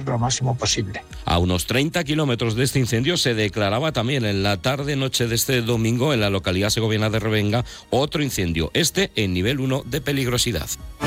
lo máximo posible. A unos 30 kilómetros de este incendio se declaraba también en la tarde-noche de este domingo en la localidad segoviana de Revenga otro incendio, este en nivel 1 de peligrosidad.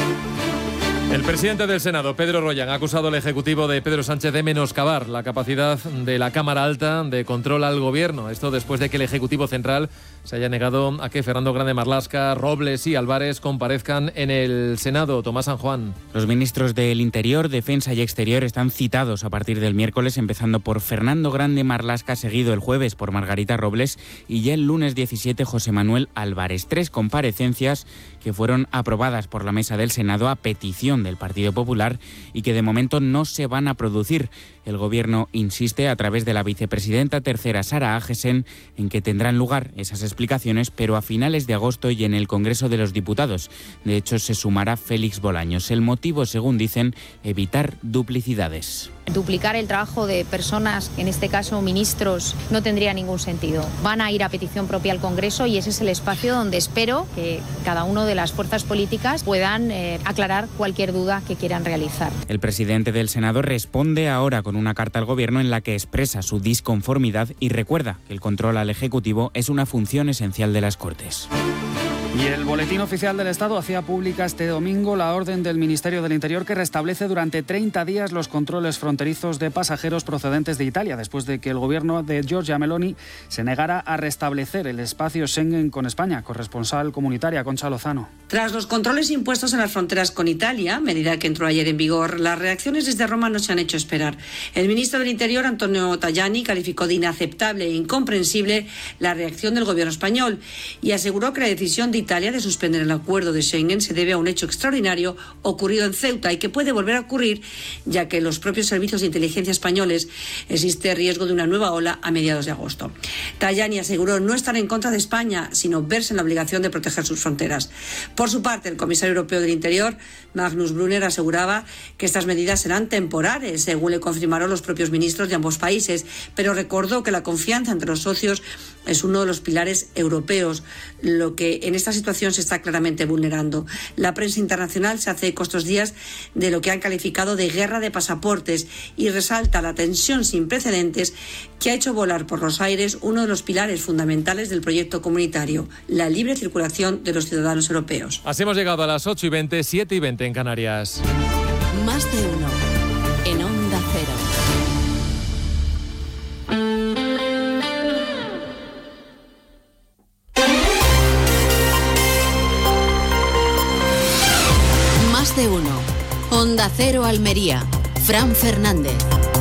El presidente del Senado, Pedro Royan, ha acusado al Ejecutivo de Pedro Sánchez de menoscabar la capacidad de la Cámara Alta de control al Gobierno. Esto después de que el Ejecutivo Central se haya negado a que Fernando Grande Marlaska, Robles y Álvarez comparezcan en el Senado. Tomás San Juan. Los ministros del Interior, Defensa y Exterior están citados a partir del miércoles, empezando por Fernando Grande Marlaska, seguido el jueves por Margarita Robles y ya el lunes 17 José Manuel Álvarez. 3 comparecencias que fueron aprobadas por la mesa del Senado a petición del Partido Popular y que de momento no se van a producir. El Gobierno insiste a través de la vicepresidenta tercera Sara Agesen en que tendrán lugar esas explicaciones, pero a finales de agosto y en el Congreso de los Diputados. De hecho, se sumará Félix Bolaños. El motivo, según dicen, evitar duplicidades. Duplicar el trabajo de personas, en este caso ministros, no tendría ningún sentido. Van a ir a petición propia al Congreso y ese es el espacio donde espero que cada una de las fuerzas políticas puedan aclarar cualquier duda que quieran realizar. El presidente del Senado responde ahora con una carta al Gobierno en la que expresa su disconformidad y recuerda que el control al Ejecutivo es una función esencial de las Cortes. Y el Boletín Oficial del Estado hacía pública este domingo la orden del Ministerio del Interior que restablece durante 30 días los controles fronterizos de pasajeros procedentes de Italia, después de que el gobierno de Giorgia Meloni se negara a restablecer el espacio Schengen con España. Corresponsal comunitaria, Concha Lozano. Tras los controles impuestos en las fronteras con Italia, medida que entró ayer en vigor, las reacciones desde Roma no se han hecho esperar. El ministro del Interior, Antonio Tajani, calificó de inaceptable e incomprensible la reacción del gobierno español y aseguró que la decisión de Italia de suspender el acuerdo de Schengen se debe a un hecho extraordinario ocurrido en Ceuta y que puede volver a ocurrir, ya que en los propios servicios de inteligencia españoles existe riesgo de una nueva ola a mediados de agosto. Tajani aseguró no estar en contra de España, sino verse en la obligación de proteger sus fronteras. Por su parte, el comisario europeo del Interior, Magnus Brunner, aseguraba que estas medidas serán temporales, según le confirmaron los propios ministros de ambos países, pero recordó que la confianza entre los socios es uno de los pilares europeos, lo que en esta situación se está claramente vulnerando. La prensa internacional se hace eco estos días de lo que han calificado de guerra de pasaportes y resalta la tensión sin precedentes que ha hecho volar por los aires uno de los pilares fundamentales del proyecto comunitario, la libre circulación de los ciudadanos europeos. Así hemos llegado a las 8:20, 7:20 en Canarias. Más de uno en Onda Cero. Más de uno. Onda Cero Almería. Fran Fernández.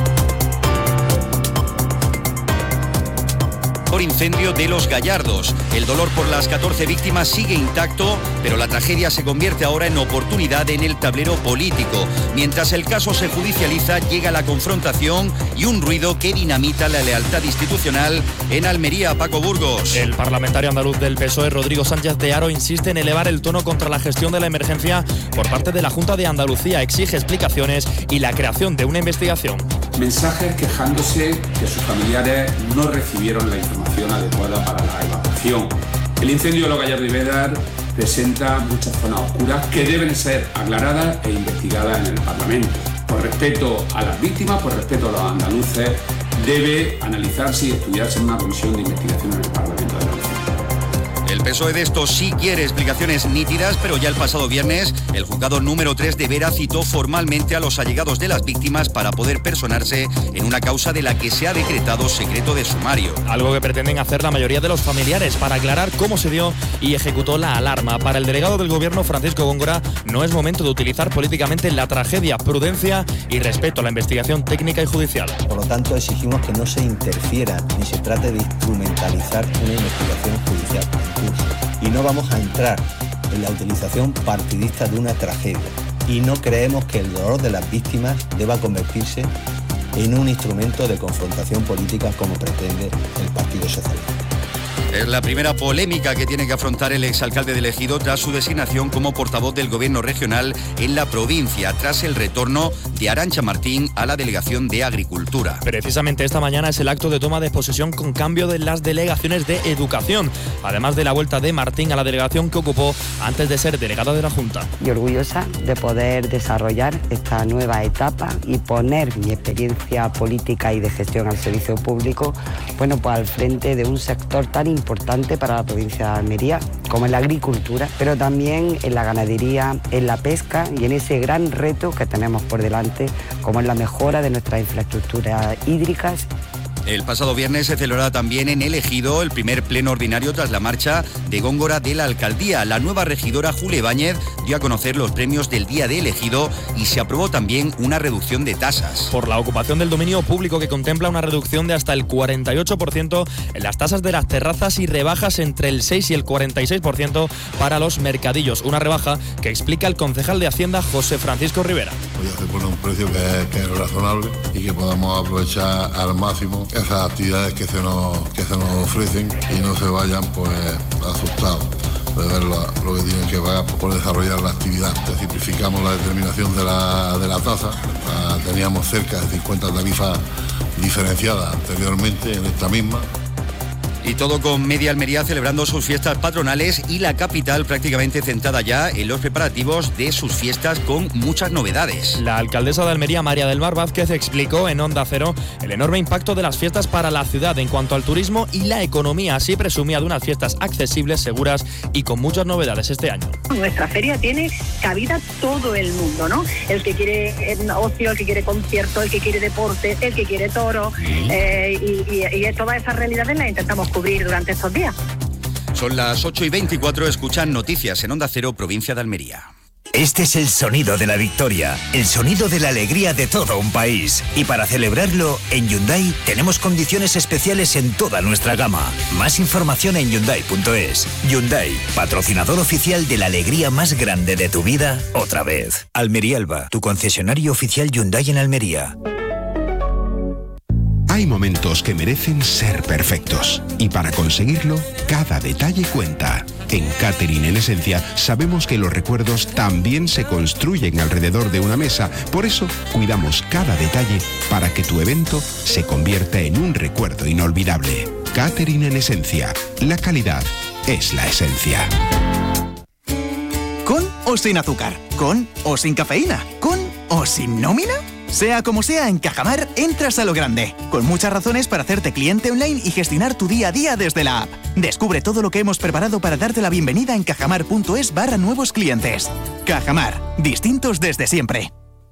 Por incendio de Los Gallardos. El dolor por las 14 víctimas sigue intacto, pero la tragedia se convierte ahora en oportunidad en el tablero político. Mientras el caso se judicializa, llega la confrontación y un ruido que dinamita la lealtad institucional en Almería. Paco Burgos. El parlamentario andaluz del PSOE, Rodrigo Sánchez de Haro, insiste en elevar el tono contra la gestión de la emergencia por parte de la Junta de Andalucía. Exige explicaciones y la creación de una investigación. Mensajes quejándose que sus familiares no recibieron la información adecuada para la evacuación. El incendio de Los Gallardos y Bédar presenta muchas zonas oscuras que deben ser aclaradas e investigadas en el Parlamento. Por respeto a las víctimas, por respeto a los andaluces, debe analizarse y estudiarse en una comisión de investigación en el Parlamento de Andalucía. El PSOE de esto sí quiere explicaciones nítidas, pero ya el pasado viernes el juzgado número 3 de Vera citó formalmente a los allegados de las víctimas para poder personarse en una causa de la que se ha decretado secreto de sumario. Algo que pretenden hacer la mayoría de los familiares para aclarar cómo se dio y ejecutó la alarma. Para el delegado del Gobierno, Francisco Góngora, no es momento de utilizar políticamente la tragedia, prudencia y respeto a la investigación técnica y judicial. Por lo tanto, exigimos que no se interfiera ni se trate de instrumentalizar una investigación judicial. Y no vamos a entrar en la utilización partidista de una tragedia. Y no creemos que el dolor de las víctimas deba convertirse en un instrumento de confrontación política como pretende el Partido Socialista. Es la primera polémica que tiene que afrontar el exalcalde del Ejido tras su designación como portavoz del gobierno regional en la provincia, tras el retorno de Arantxa Martín a la delegación de Agricultura. Precisamente esta mañana es el acto de toma de posesión con cambio de las delegaciones de Educación, además de la vuelta de Martín a la delegación que ocupó antes de ser delegada de la Junta. Y orgullosa de poder desarrollar esta nueva etapa y poner mi experiencia política y de gestión al servicio público, pues al frente de un sector tan importante para la provincia de Almería como en la agricultura, pero también en la ganadería, en la pesca y en ese gran reto que tenemos por delante, como es la mejora de nuestras infraestructuras hídricas. El pasado viernes se celebrará también en el Ejido el primer pleno ordinario tras la marcha de Góngora de la alcaldía. La nueva regidora Julia Ibáñez dio a conocer los premios del Día del Ejido y se aprobó también una reducción de tasas. Por la ocupación del dominio público, que contempla una reducción de hasta el 48% en las tasas de las terrazas y rebajas entre el 6 y el 46% para los mercadillos. Una rebaja que explica el concejal de Hacienda, José Francisco Rivera. Se pone un precio que es razonable y que podamos aprovechar al máximo esas actividades que se nos ofrecen y no se vayan pues asustados de ver lo que tienen que pagar por desarrollar la actividad. Simplificamos la determinación de la tasa. Teníamos cerca de 50 tarifas diferenciadas anteriormente en esta misma. Y todo con Media Almería celebrando sus fiestas patronales y la capital prácticamente centrada ya en los preparativos de sus fiestas con muchas novedades. La alcaldesa de Almería, María del Mar Vázquez, explicó en Onda Cero el enorme impacto de las fiestas para la ciudad en cuanto al turismo y la economía. Así presumía de unas fiestas accesibles, seguras y con muchas novedades este año. Nuestra feria tiene cabida todo el mundo, ¿no? El que quiere ocio, el que quiere concierto, el que quiere deporte, el que quiere toro, y todas esas realidades las intentamos cubrir durante estos días. Son las 8:24, escuchan noticias en Onda Cero, provincia de Almería. Este es el sonido de la victoria, el sonido de la alegría de todo un país. Y para celebrarlo, en Hyundai tenemos condiciones especiales en toda nuestra gama. Más información en Hyundai.es. Hyundai, patrocinador oficial de la alegría más grande de tu vida, otra vez. Almería Alba, tu concesionario oficial Hyundai en Almería. Hay momentos que merecen ser perfectos y para conseguirlo, cada detalle cuenta. En Catering en Esencia sabemos que los recuerdos también se construyen alrededor de una mesa, por eso cuidamos cada detalle para que tu evento se convierta en un recuerdo inolvidable. Catering en Esencia, la calidad es la esencia. ¿Con o sin azúcar? ¿Con o sin cafeína? ¿Con o sin nómina? Sea como sea, en Cajamar entras a lo grande, con muchas razones para hacerte cliente online y gestionar tu día a día desde la app. Descubre todo lo que hemos preparado para darte la bienvenida en cajamar.es/nuevos clientes. Cajamar, distintos desde siempre.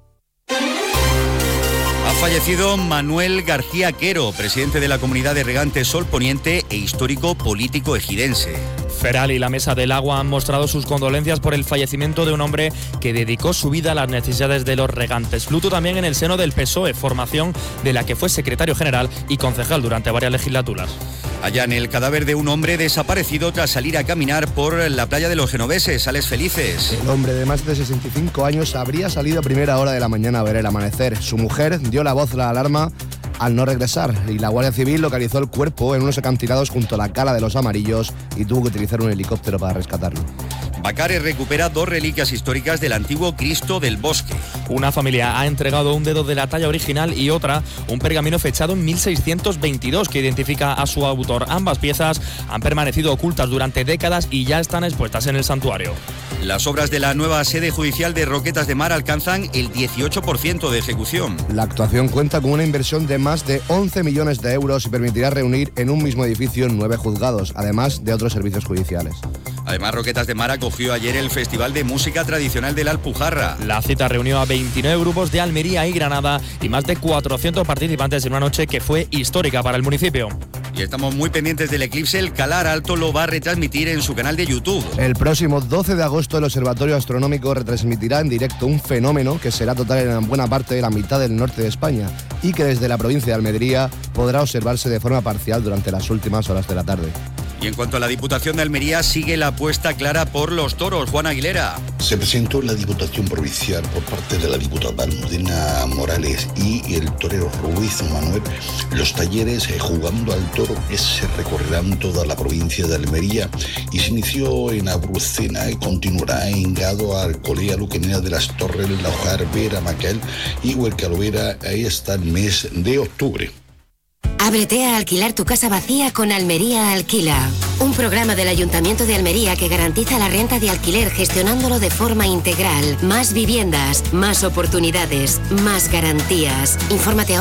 Ha fallecido Manuel García Quero, presidente de la Comunidad de Regantes Sol Poniente e histórico político ejidense. Feral y la Mesa del Agua han mostrado sus condolencias por el fallecimiento de un hombre que dedicó su vida a las necesidades de los regantes. Luto también en el seno del PSOE, formación de la que fue secretario general y concejal durante varias legislaturas. Hallan el cadáver de un hombre desaparecido tras salir a caminar por la playa de los Genoveses. Sales Felices. El hombre de más de 65 años habría salido a primera hora de la mañana a ver el amanecer. Su mujer dio la voz a la alarma al no regresar y la Guardia Civil localizó el cuerpo en unos acantilados junto a la Cala de los Amarillos y tuvo que utilizar un helicóptero para rescatarlo. Bacares recupera 2 reliquias históricas del antiguo Cristo del Bosque. Una familia ha entregado un dedo de la talla original y otra un pergamino fechado en 1622 que identifica a su autor. Ambas piezas han permanecido ocultas durante décadas y ya están expuestas en el santuario. Las obras de la nueva sede judicial de Roquetas de Mar alcanzan el 18% de ejecución. La actuación cuenta con una inversión de más de 11 millones de euros y permitirá reunir en un mismo edificio 9 juzgados, además de otros servicios judiciales. Además, Roquetas de Mar acogió ayer el Festival de Música Tradicional de la Alpujarra. La cita reunió a 29 grupos de Almería y Granada y más de 400 participantes en una noche que fue histórica para el municipio. Y estamos muy pendientes del eclipse. El Calar Alto lo va a retransmitir en su canal de YouTube. El próximo 12 de agosto el Observatorio Astronómico retransmitirá en directo un fenómeno que será total en buena parte de la mitad del norte de España y que desde la provincia de Almería podrá observarse de forma parcial durante las últimas horas de la tarde. Y en cuanto a la Diputación de Almería, sigue la apuesta clara por los toros. Juan Aguilera. Se presentó en la Diputación Provincial por parte de la diputada Almudena Morales y el torero Ruiz Manuel los talleres Jugando al Toro, que se recorrerán toda la provincia de Almería y se inició en Abrucena y continuará en Gado, Alcolea, Luquenera de las Torres, La Hojar, Vera, Maquel y Huercalovera hasta el mes de octubre. Ábrete a alquilar tu casa vacía con Almería Alquila, un programa del Ayuntamiento de Almería que garantiza la renta de alquiler gestionándolo de forma integral. Más viviendas, más oportunidades, más garantías. Infórmate ahora